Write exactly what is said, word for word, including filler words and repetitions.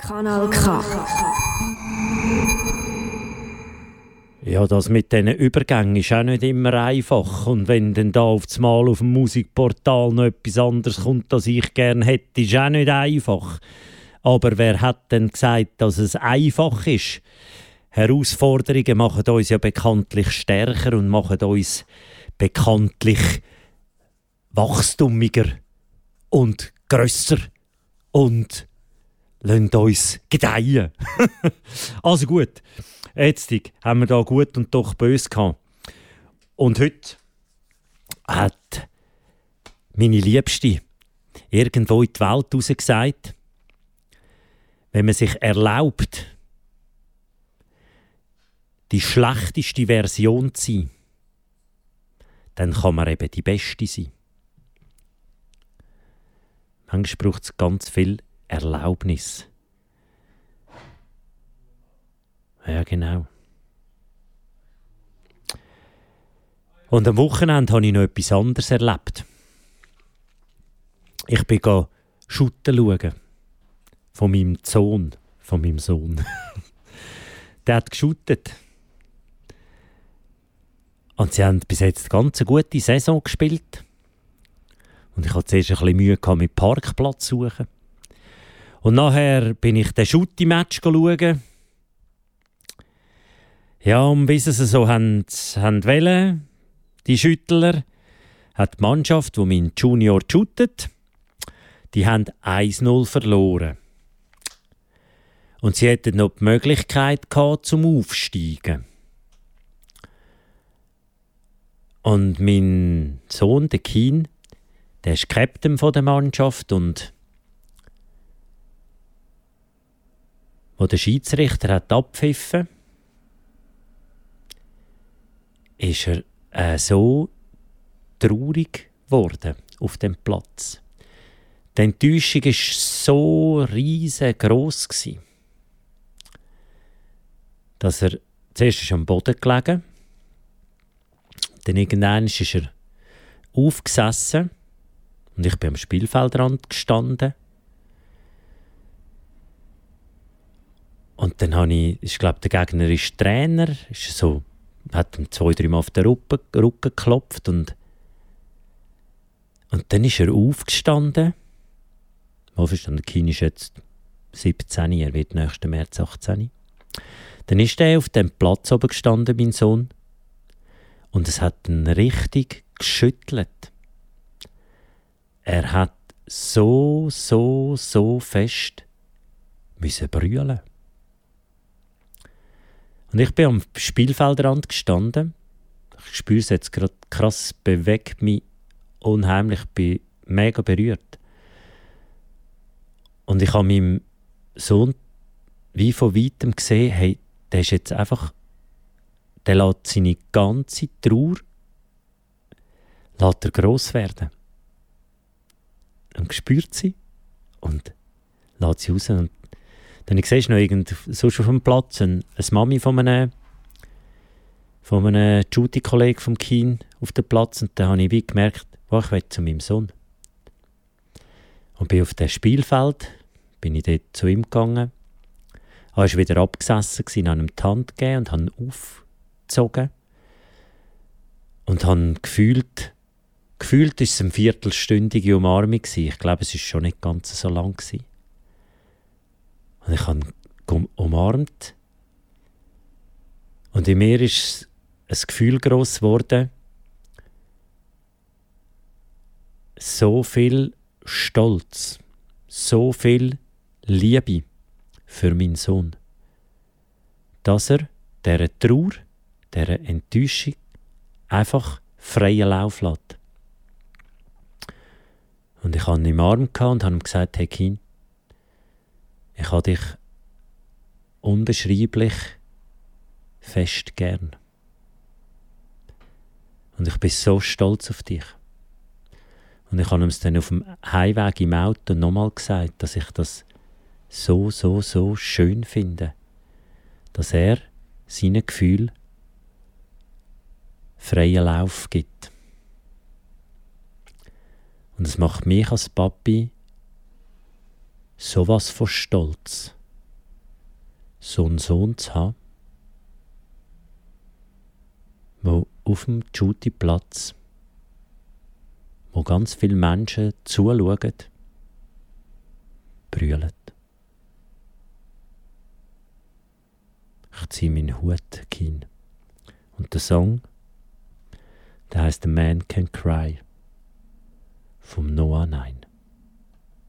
Kanal K. Ja, das mit diesen Übergängen ist auch nicht immer einfach. Und wenn dann da auf einmal auf dem Musikportal noch etwas anderes kommt, das ich gerne hätte, ist auch nicht einfach. Aber wer hat denn gesagt, dass es einfach ist? Herausforderungen machen uns ja bekanntlich stärker und machen uns bekanntlich wachstummiger und grösser und lassen uns gedeihen. Also gut, jetzt haben wir da gut und doch böse gehabt. Und heute hat meine Liebste irgendwo in die Welt raus gesagt, wenn man sich erlaubt, die schlechteste Version zu sein, dann kann man eben die beste sein. Manchmal braucht es ganz viel Erlaubnis. Ja, genau. Und am Wochenende habe ich noch etwas anderes erlebt. Ich bin go shooten schauen. Von meinem Sohn. Von meinem Sohn. Der hat geshootet. Und sie haben bis jetzt eine ganz gute Saison gespielt. Und ich hatte zuerst ein bisschen Mühe gehabt, mit Parkplatz zu suchen. Und nachher bin ich den Shooting-Match schauen. Ja, und bis sie so haben, haben wollen, die Schüttler, hat die Mannschaft, die mein Junior shootet, die haben eins null verloren. Und sie hätten noch die Möglichkeit gehabt, zum Aufsteigen. Und mein Sohn, der Keen, der ist Captain von der Mannschaft und wo der Schiedsrichter hat abpfiffen, ist er äh, so traurig geworden auf dem Platz. Die Enttäuschung war so riesengroß gsi, dass er zuerst ist am Boden gelegen, dann irgendwann ist er aufgesessen und ich bin am Spielfeldrand gestanden. Und dann habe ich, ich glaube, der Gegner ist Trainer, ist so, hat ihm zwei, drei Mal auf den Rücken, Rücken geklopft und, und dann ist er aufgestanden. Mal verstanden, der Keen ist jetzt siebzehn, er wird nächsten März achtzehn. Dann ist er auf dem Platz oben gestanden, mein Sohn. Und es hat ihn richtig geschüttelt. Er hat so, so, so fest müssen brüllen. Und ich bin am Spielfeldrand gestanden. Ich spüre es jetzt gerade krass, bewegt mich unheimlich, ich bin mega berührt. Und ich habe meinem Sohn wie von weitem gesehen, hey, der ist jetzt einfach, der lässt seine ganze Trauer lässt er gross werden. Und spürt sie und lässt sie raus. Und dann siehst du noch irgend, so schon auf dem Platz eine, eine Mami von einem, von einem Shooting-Kollegen vom Keen auf dem Platz. Und dann habe ich wie gemerkt, oh, ich will zu meinem Sohn. Und bin auf dem Spielfeld, bin ich dort zu ihm gegangen. Er war wieder abgesessen, habe ihm die Hand gegeben und habe ihn aufgezogen. Und habe gefühlt, gefühlt war es eine viertelstündige Umarmung. Ich glaube, es war schon nicht ganz so lang. Und ich habe ihn umarmt. Und in mir ist ein Gefühl gross geworden, so viel Stolz, so viel Liebe für meinen Sohn, dass er dieser Trauer, dieser Enttäuschung einfach freien Lauf lässt. Und ich hatte ihn im Arm und habe ihm gesagt, hey Keen, ich habe dich unbeschreiblich fest gern. Und ich bin so stolz auf dich. Und ich habe ihm dann auf dem Heimweg im Auto nochmal gesagt, dass ich das so, so, so schön finde, dass er seinen Gefühlen freien Lauf gibt. Und es macht mich als Papi sowas von stolz, so einen Sohn zu haben, der auf dem Shootingplatz, wo ganz viele Menschen zuschauen, brüllt. Ich ziehe meinen Hut hin. Und der Song, der heisst «A Man Can Cry» vom Noah Nine.